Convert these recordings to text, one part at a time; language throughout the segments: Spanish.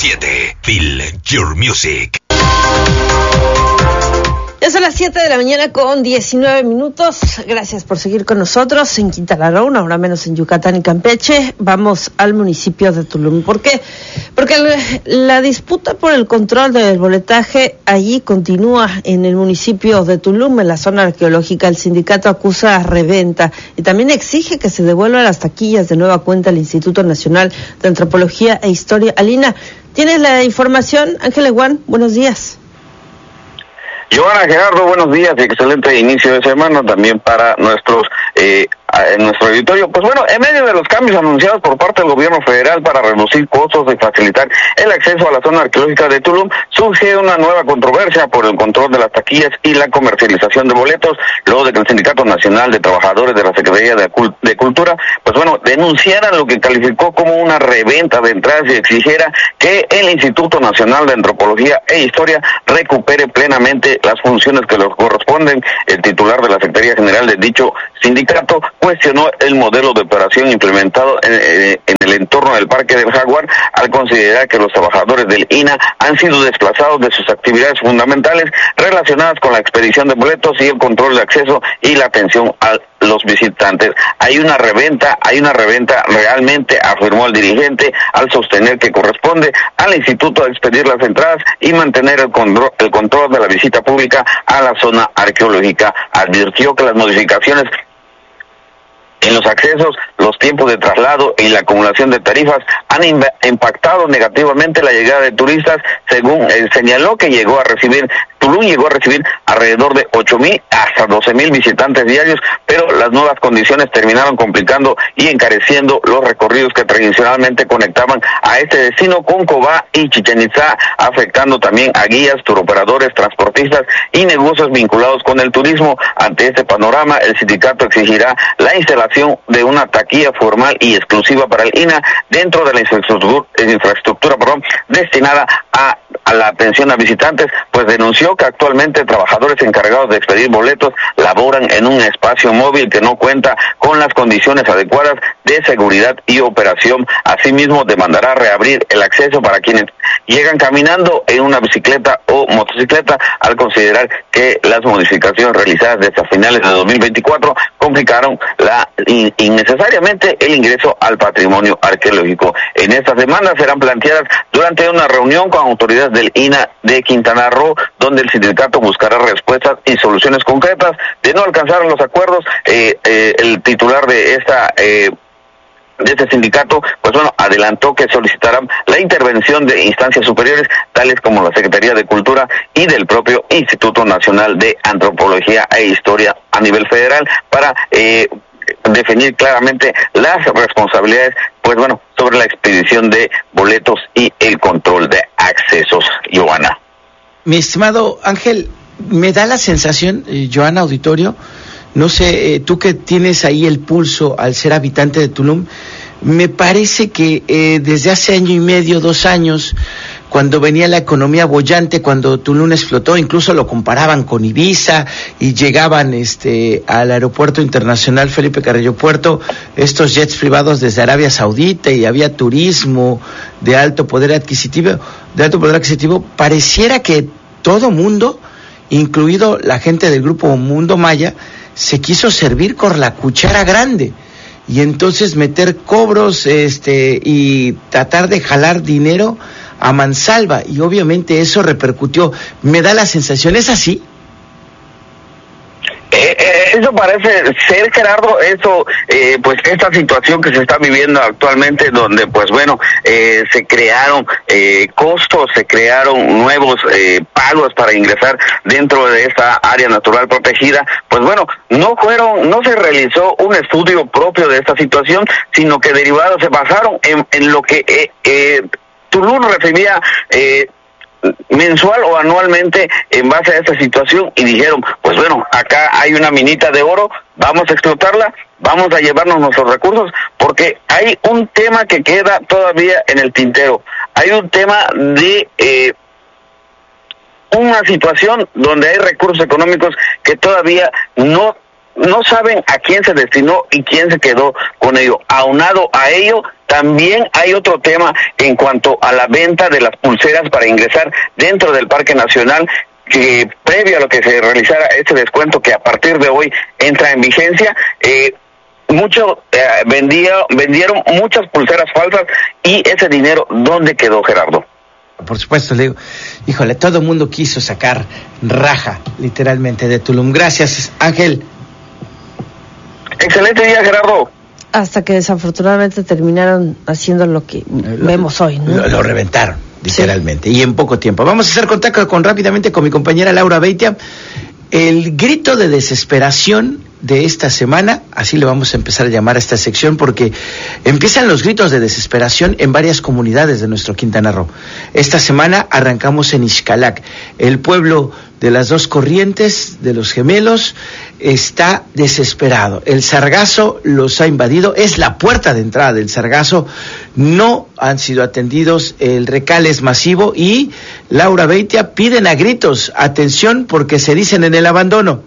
97.7. Feel your music. Ya son las 7 de la mañana con 19 minutos. Gracias por seguir con nosotros en Quintana Roo, una hora menos en Yucatán y Campeche. Vamos al municipio de Tulum. ¿Por qué? Porque la disputa por el control del boletaje allí continúa en el municipio de Tulum, en la zona arqueológica. El sindicato acusa reventa y también exige que se devuelvan las taquillas de nueva cuenta al Instituto Nacional de Antropología e Historia. Alina, ¿tienes la información? Ángel Eguán, buenos días. Joana, Gerardo, buenos días y excelente inicio de semana también para nuestro auditorio. Pues bueno, en medio de los cambios anunciados por parte del gobierno federal para reducir costos y facilitar el acceso a la zona arqueológica de Tulum, surge una nueva controversia por el control de las taquillas y la comercialización de boletos, luego de que el Sindicato Nacional de Trabajadores de la Secretaría de Cultura, pues bueno, denunciara lo que calificó como una reventa de entradas y exigiera que el Instituto Nacional de Antropología e Historia recupere plenamente las funciones que les corresponden. El titular de la Secretaría General de dicho sindicato cuestionó el modelo de operación implementado en el entorno del Parque del Jaguar al considerar que los trabajadores del INAH han sido desplazados de sus actividades fundamentales relacionadas con la expedición de boletos y el control de acceso y la atención a los visitantes. Hay una reventa realmente, afirmó el dirigente al sostener que corresponde al instituto expedir las entradas y mantener el control de la visita pública a la zona arqueológica. Advirtió que las modificaciones en los accesos, los tiempos de traslado y la acumulación de tarifas han impactado negativamente la llegada de turistas, según señaló que Tulum llegó a recibir alrededor de 8,000 hasta 12,000 visitantes diarios, pero las nuevas condiciones terminaron complicando y encareciendo los recorridos que tradicionalmente conectaban a este destino con Cobá y Chichén Itzá, afectando también a guías, turoperadores, transportistas y negocios vinculados con el turismo. Ante este panorama, el sindicato exigirá la instalación de una taquilla formal y exclusiva para el INAH dentro de la infraestructura destinada a la atención a visitantes, pues denunció que actualmente trabajadores encargados de expedir boletos laboran en un espacio móvil que no cuenta con las condiciones adecuadas de seguridad y operación. Asimismo, demandará reabrir el acceso para quienes llegan caminando en una bicicleta o motocicleta, al considerar que las modificaciones realizadas desde finales de 2024 complicaron innecesariamente el ingreso al patrimonio arqueológico. En estas demandas serán planteadas durante una reunión con autoridades del INAH de Quintana Roo, donde el sindicato buscará respuestas y soluciones concretas. De no alcanzar los acuerdos, el titular de este sindicato, pues bueno, adelantó que solicitarán la intervención de instancias superiores, tales como la Secretaría de Cultura y del propio Instituto Nacional de Antropología e Historia a nivel federal, para definir claramente las responsabilidades, pues bueno, sobre la expedición de boletos y el control de accesos. Joana. Mi estimado Ángel, me da la sensación, Joana, auditorio, no sé, tú que tienes ahí el pulso al ser habitante de Tulum, me parece que desde hace año y medio, 2 años, cuando venía la economía boyante, cuando Tulum explotó, incluso lo comparaban con Ibiza y llegaban al aeropuerto internacional Felipe Carrillo Puerto estos jets privados desde Arabia Saudita y había turismo de alto poder adquisitivo, pareciera que todo mundo, incluido la gente del grupo Mundo Maya, se quiso servir con la cuchara grande y entonces meter cobros y tratar de jalar dinero a mansalva, y obviamente eso repercutió. Me da la sensación, ¿es así? Eso parece ser, Gerardo, pues esta situación que se está viviendo actualmente, donde pues bueno, se crearon costos, se crearon nuevos pagos para ingresar dentro de esta área natural protegida, pues bueno, no se realizó un estudio propio de esta situación, sino que derivados se basaron en lo que Tulum recibía mensual o anualmente en base a esta situación, y dijeron, pues bueno, acá hay una minita de oro, vamos a explotarla, vamos a llevarnos nuestros recursos, porque hay un tema que queda todavía en el tintero, hay un tema de una situación donde hay recursos económicos que todavía no no saben a quién se destinó y quién se quedó con ello. Aunado a ello, también hay otro tema en cuanto a la venta de las pulseras para ingresar dentro del Parque Nacional, que previo a lo que se realizara este descuento que a partir de hoy entra en vigencia, vendieron muchas pulseras falsas. Y ese dinero, ¿dónde quedó, Gerardo? Por supuesto, le digo, híjole, todo el mundo quiso sacar raja, literalmente, de Tulum. Gracias, Ángel. Excelente día, Gerardo. Hasta que desafortunadamente terminaron haciendo lo que vemos hoy, ¿no? Lo reventaron, literalmente, sí. Y en poco tiempo. Vamos a hacer contacto rápidamente con mi compañera Laura Beitia. El grito de desesperación de esta semana, así le vamos a empezar a llamar a esta sección, porque empiezan los gritos de desesperación en varias comunidades de nuestro Quintana Roo. Esta semana arrancamos en Xcalac, el pueblo de las dos corrientes, de los gemelos, está desesperado. El sargazo los ha invadido, es la puerta de entrada del sargazo, no han sido atendidos, el recale es masivo y Laura Beitia piden a gritos atención porque se dicen en el abandono.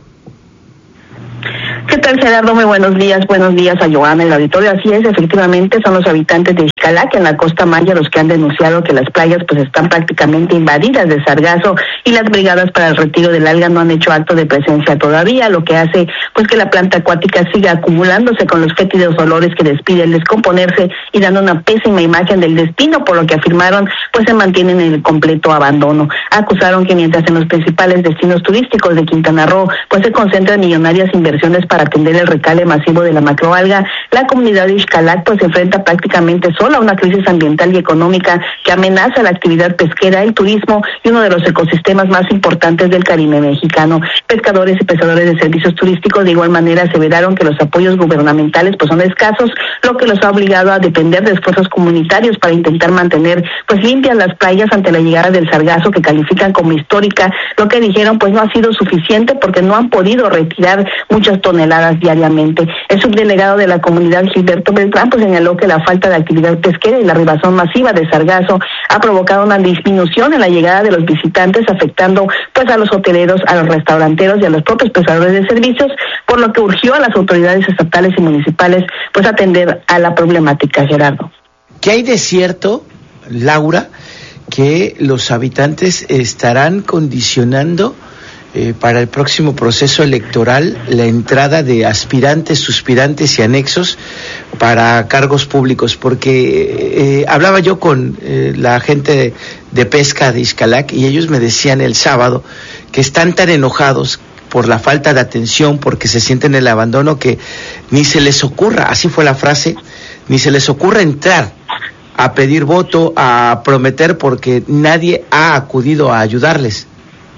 ¿Qué tal, Gerardo? Muy buenos días a Joana, el auditorio. Así es, efectivamente, son los habitantes de Xcalac, en la Costa Maya, los que han denunciado que las playas pues están prácticamente invadidas de sargazo y las brigadas para el retiro del alga no han hecho acto de presencia todavía, lo que hace pues que la planta acuática siga acumulándose con los fétidos olores que despide al descomponerse y dando una pésima imagen del destino, por lo que afirmaron pues se mantienen en el completo abandono. Acusaron que mientras en los principales destinos turísticos de Quintana Roo pues se concentran millonarias inversiones para atender el recale masivo de la macroalga, la comunidad de Xcalac pues se enfrenta prácticamente sola a una crisis ambiental y económica que amenaza la actividad pesquera, el turismo y uno de los ecosistemas más importantes del Caribe mexicano. Pescadores y prestadores de servicios turísticos de igual manera aseveraron que los apoyos gubernamentales pues son escasos, lo que los ha obligado a depender de esfuerzos comunitarios para intentar mantener pues limpias las playas ante la llegada del sargazo, que califican como histórica. Lo que dijeron pues no ha sido suficiente porque no han podido retirar muchas toneladas diariamente. El subdelegado de la comunidad, Gilberto Beltrán, pues señaló que la falta de actividad pesquera y la arribación masiva de sargazo ha provocado una disminución en la llegada de los visitantes, afectando pues a los hoteleros, a los restauranteros y a los propios prestadores de servicios, por lo que urgió a las autoridades estatales y municipales pues atender a la problemática, Gerardo. ¿Qué hay de cierto, Laura, que los habitantes estarán condicionando para el próximo proceso electoral la entrada de aspirantes, suspirantes y anexos para cargos públicos? Porque hablaba yo con la gente de pesca de Xcalac y ellos me decían el sábado que están tan enojados por la falta de atención, porque se sienten en el abandono, que ni se les ocurra, así fue la frase, ni se les ocurra entrar a pedir voto, a prometer, porque nadie ha acudido a ayudarles.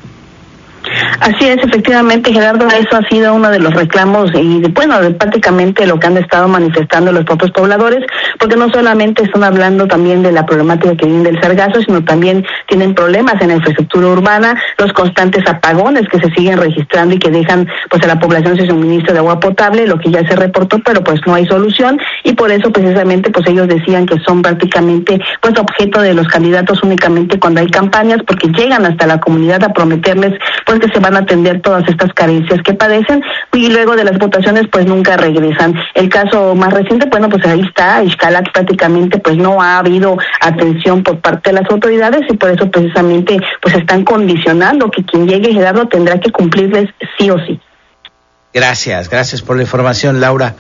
Así es, efectivamente, Gerardo, eso ha sido uno de los reclamos y bueno, prácticamente lo que han estado manifestando los propios pobladores, porque no solamente están hablando también de la problemática que viene del sargazo, sino también tienen problemas en la infraestructura urbana, los constantes apagones que se siguen registrando y que dejan pues a la población sin suministro de agua potable, lo que ya se reportó, pero pues no hay solución, y por eso precisamente pues ellos decían que son prácticamente pues objeto de los candidatos únicamente cuando hay campañas, porque llegan hasta la comunidad a prometerles pues que se van a atender todas estas carencias que padecen, y luego de las votaciones pues nunca regresan. El caso más reciente, bueno, pues ahí está, Xcalac prácticamente pues no ha habido atención por parte de las autoridades, y por eso precisamente pues están condicionando que quien llegue, Gerardo, tendrá que cumplirles sí o sí. Gracias por la información, Laura.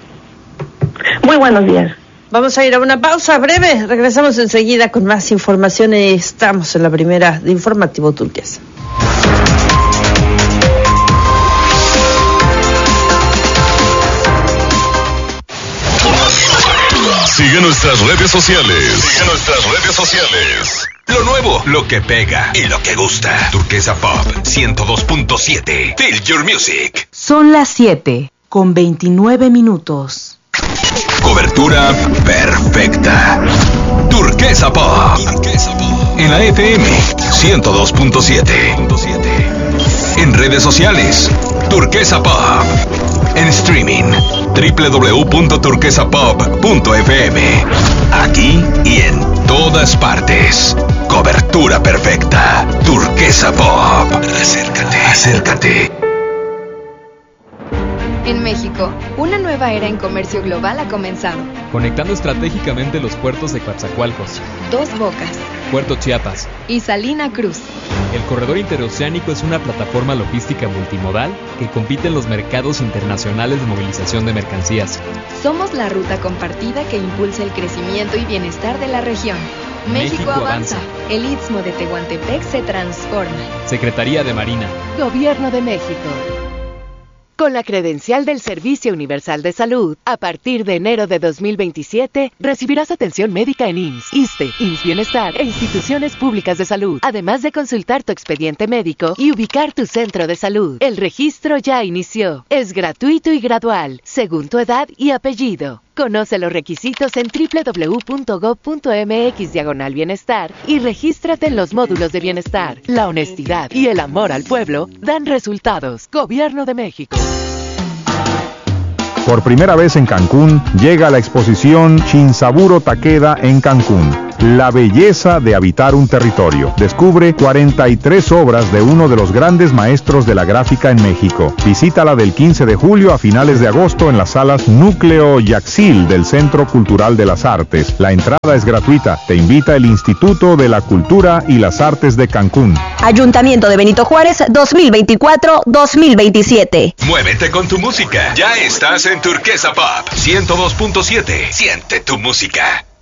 Muy buenos días. Vamos a ir a una pausa breve, regresamos enseguida con más información. Estamos en la primera de Informativo Turquesa. Sigue nuestras redes sociales. Lo nuevo, lo que pega y lo que gusta. Turquesa Pop 102.7. Feel Your Music. Son las 7:29. Cobertura perfecta. Turquesa Pop. En la FM 102.7. En redes sociales, Turquesa Pop. En streaming, www.turquesapop.fm. Aquí y en todas partes. Cobertura perfecta. Turquesa Pop. Acércate. En México, una nueva era en comercio global ha comenzado. Conectando estratégicamente los puertos de Coatzacoalcos, Dos Bocas Puerto Chiapas y Salina Cruz. El corredor interoceánico es una plataforma logística multimodal que compite en los mercados internacionales de movilización de mercancías. Somos la ruta compartida que impulsa el crecimiento y bienestar de la región. México avanza. El Istmo de Tehuantepec se transforma. Secretaría de Marina. Gobierno de México. Con la credencial del Servicio Universal de Salud, a partir de enero de 2027, recibirás atención médica en IMSS, ISSSTE, IMSS Bienestar e instituciones públicas de salud, además de consultar tu expediente médico y ubicar tu centro de salud. El registro ya inició. Es gratuito y gradual, según tu edad y apellido. Conoce los requisitos en www.gov.mx/bienestar y regístrate en los módulos de bienestar. La honestidad y el amor al pueblo dan resultados. Gobierno de México. Por primera vez en Cancún, llega la exposición Shinsaburo Takeda en Cancún. La belleza de habitar un territorio. Descubre 43 obras de uno de los grandes maestros de la gráfica en México. Visítala del 15 de julio a finales de agosto en las salas Núcleo Yaxil del Centro Cultural de las Artes. La entrada es gratuita. Te invita el Instituto de la Cultura y las Artes de Cancún. Ayuntamiento de Benito Juárez 2024-2027. Muévete con tu música. Ya estás en Turquesa Pop 102.7. Siente tu música.